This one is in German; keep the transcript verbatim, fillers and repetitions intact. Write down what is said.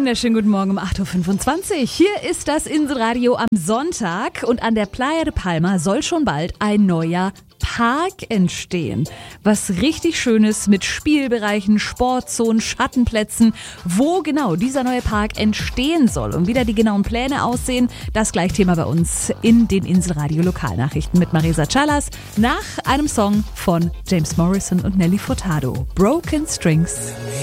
wunderschönen guten Morgen um acht Uhr fünfundzwanzig. Hier ist das Inselradio am Sonntag und an der Playa de Palma soll schon bald ein neuer Park entstehen. Was richtig Schönes mit Spielbereichen, Sportzonen, Schattenplätzen. Wo genau dieser neue Park entstehen soll und wie da die genauen Pläne aussehen, das gleich Thema bei uns in den Inselradio Lokalnachrichten mit Marisa Callas nach einem Song von James Morrison und Nelly Furtado. Broken Strings.